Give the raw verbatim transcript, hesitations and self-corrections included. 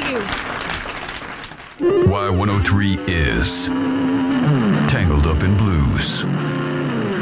you. Y one oh three is Tangled Up in Blues.